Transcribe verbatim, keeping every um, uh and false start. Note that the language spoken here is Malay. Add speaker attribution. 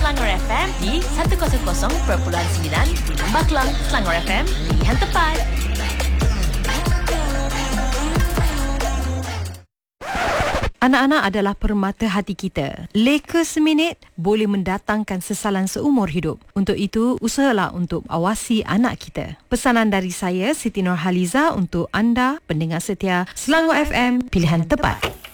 Speaker 1: Selangor F M di seratus perpuluhan sembilan di Lembah Kelang. Selangor F M, pilihan tepat.
Speaker 2: Anak-anak adalah permata hati kita. Leka seminit boleh mendatangkan sesalan seumur hidup. Untuk itu, usahalah untuk awasi anak kita. Pesanan dari saya, Siti Nurhaliza, untuk anda, pendengar setia Selangor F M, pilihan tepat.